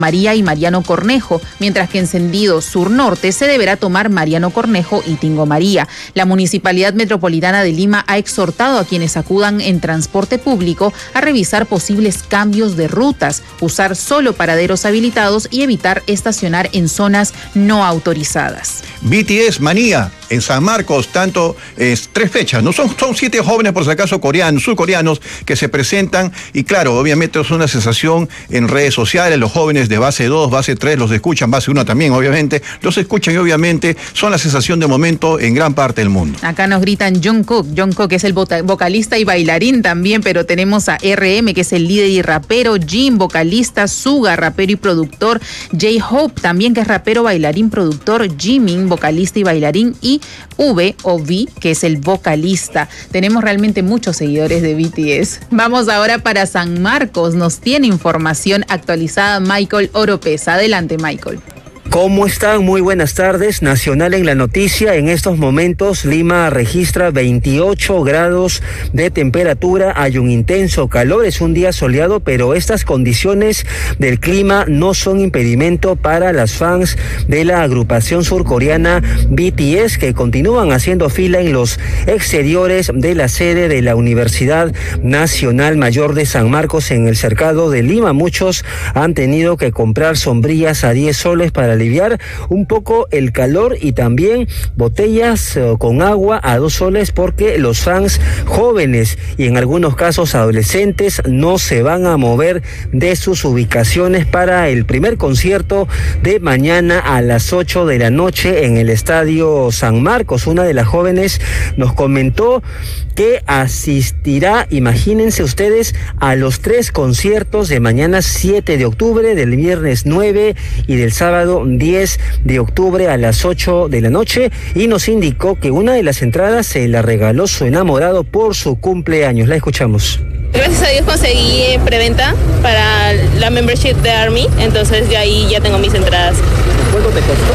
María y Mariano Cornejo, mientras que en sentido sur-norte se deberá tomar Mariano Cornejo y Tingo María. La Municipalidad Metropolitana de Lima ha exhortado a quienes acudan en transporte público a revisar posibles cambios de rutas, usar solo paraderos habilitados y evitar estacionar en zonas no autorizadas. BTS Manía en San Marcos, tanto 3 fechas, ¿no? Son 7 jóvenes, por si acaso, surcoreanos, que se presentan, y claro, obviamente es una sensación en redes sociales. Los jóvenes de base 2, base 3 los escuchan, base 1 también, obviamente, los escuchan y obviamente son la sensación de momento en gran parte del mundo. Acá nos gritan Jungkook es el vocalista y bailarín también, pero tenemos a RM, que es el líder y rapero, Jin, vocalista, Suga, rapero y productor, J-Hope también, que es rapero, bailarín, productor, Jimin, vocalista y bailarín, y V, que es el vocalista. Tenemos realmente muchos seguidores de BTS. Vamos ahora para San Marcos. Nos tiene información actualizada Michael Oropesa. Adelante, Michael. ¿Cómo están? Muy buenas tardes. Nacional en la noticia. En estos momentos Lima registra 28 grados de temperatura. Hay un intenso calor. Es un día soleado, pero estas condiciones del clima no son impedimento para las fans de la agrupación surcoreana BTS, que continúan haciendo fila en los exteriores de la sede de la Universidad Nacional Mayor de San Marcos en el cercado de Lima. Muchos han tenido que comprar sombrillas a 10 soles para aliviar un poco el calor, y también botellas con agua a 2 soles, porque los fans jóvenes y en algunos casos adolescentes no se van a mover de sus ubicaciones para el primer concierto de mañana a las 8 de la noche en el Estadio San Marcos. Una de las jóvenes nos comentó que asistirá, imagínense ustedes, a los 3 conciertos de mañana 7 de octubre, del viernes 9 y del sábado 10 de octubre a las 8 de la noche, y nos indicó que una de las entradas se la regaló su enamorado por su cumpleaños. La escuchamos. Gracias a Dios conseguí preventa para la membership de ARMY, entonces de ahí ya tengo mis entradas. ¿Cuánto te costó?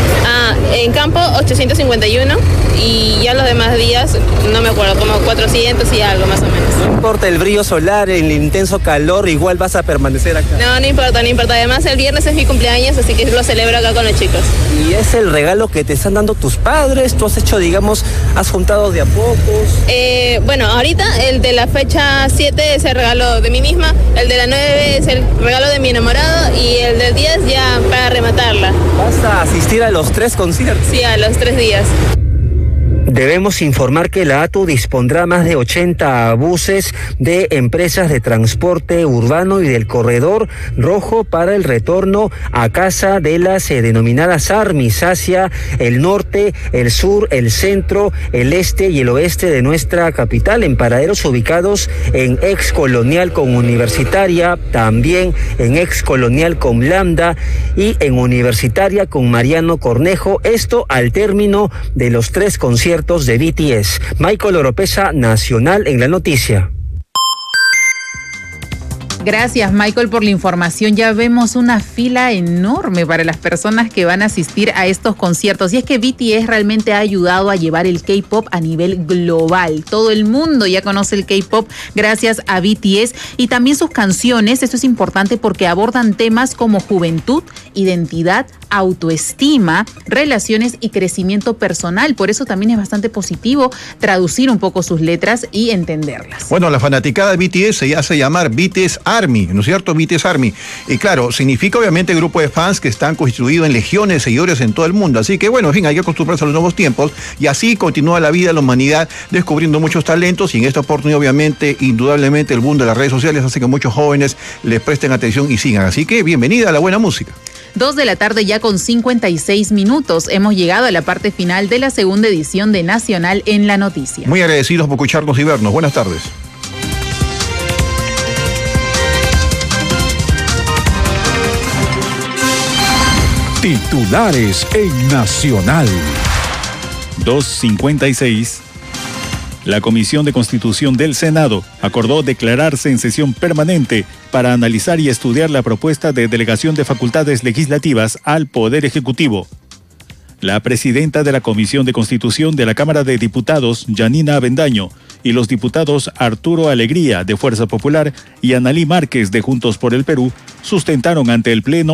En campo 851 y ya los demás días no me acuerdo, como 400 y algo más o menos. No importa el brillo solar, el intenso calor, igual vas a permanecer acá. No importa. Además el viernes es mi cumpleaños, así que lo celebro acá con los chicos. ¿Y es el regalo que te están dando tus padres? ¿Tú has hecho, has juntado de a pocos? Bueno, ahorita el de la fecha 7 es el regalo de mí misma, el de la 9 es el regalo de mi enamorado y el del 10 ya para rematarla. ¿Vas a asistir a los 3 conciertos? Sí, a los 3 días. Debemos informar que la ATU dispondrá más de 80 buses de empresas de transporte urbano y del corredor rojo para el retorno a casa de las denominadas ARMYs hacia el norte, el sur, el centro, el este y el oeste de nuestra capital, en paraderos ubicados en Ex Colonial con Universitaria, también en Ex Colonial con Lambda y en Universitaria con Mariano Cornejo. Esto al término de los 3 conciertos de BTS. Michael Oropesa, Nacional en la noticia. Gracias, Michael, por la información. Ya vemos una fila enorme para las personas que van a asistir a estos conciertos. Y es que BTS realmente ha ayudado a llevar el K-pop a nivel global. Todo el mundo ya conoce el K-pop gracias a BTS, y también sus canciones. Esto es importante porque abordan temas como juventud, identidad, autoestima, relaciones y crecimiento personal. Por eso también es bastante positivo traducir un poco sus letras y entenderlas. Bueno, la fanaticada de BTS se hace llamar BTS ARMY, ¿no es cierto? BTS ARMY. Y claro, significa obviamente grupo de fans que están constituidos en legiones de seguidores en todo el mundo. Así que bueno, en fin, hay que acostumbrarse a los nuevos tiempos, y así continúa la vida de la humanidad descubriendo muchos talentos, y en esta oportunidad obviamente, indudablemente, el boom de las redes sociales hace que muchos jóvenes les presten atención y sigan. Así que bienvenida a la buena música. 2 de la tarde ya con 56 minutos. Hemos llegado a la parte final de la segunda edición de Nacional en la Noticia. Muy agradecidos por escucharnos y vernos. Buenas tardes. Titulares en Nacional. 2:56. La Comisión de Constitución del Senado acordó declararse en sesión permanente para analizar y estudiar la propuesta de delegación de facultades legislativas al Poder Ejecutivo. La presidenta de la Comisión de Constitución de la Cámara de Diputados, Yanina Avendaño, y los diputados Arturo Alegría, de Fuerza Popular, y Analí Márquez, de Juntos por el Perú, sustentaron ante el Pleno